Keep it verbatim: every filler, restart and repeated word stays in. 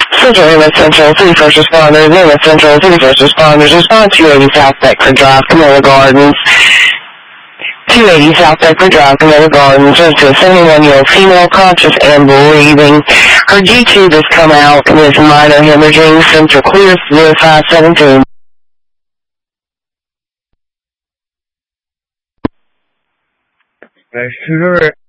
Central Limit Central, three first responders, Limit Central, three first responders, respond two eighty South Beckford Drive, Camilla Gardens. two eighty South Beckford Drive, Camilla Gardens, to a seventy-one-year-old female conscious and breathing. Her G tube has come out with minor hemorrhaging. Central clear, zero five seventeen. 喂，是不是